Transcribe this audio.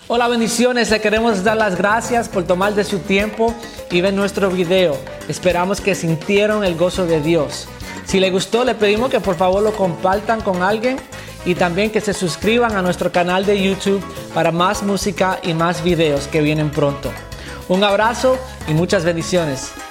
Hola, bendiciones. Le queremos dar las gracias por tomar de su tiempo y ver nuestro video. Esperamos que sintieron el gozo de Dios. Si le gustó, le pedimos que por favor lo compartan con alguien y también que se suscriban a nuestro canal de YouTube para más música y más videos que vienen pronto. Un abrazo y muchas bendiciones.